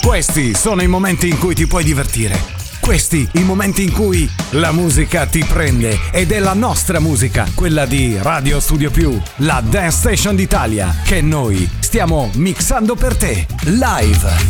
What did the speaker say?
Questi sono i momenti in cui ti puoi divertire. Questi i momenti in cui la musica ti prende ed è la nostra musica, quella di Radio Studio Più, la Dance Station d'Italia, che noi stiamo mixando per te, live.